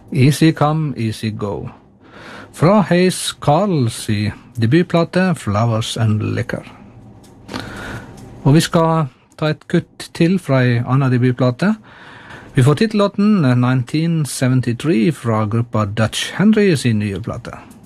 Easy Come, Easy Go. Fra Hayes Carls i debutplate Flowers and Liquor. Og vi skal ta et kutt til fra en annen debutplate. Vi får titellåten 1973 fra gruppa Dutch Henry i sin nye plate.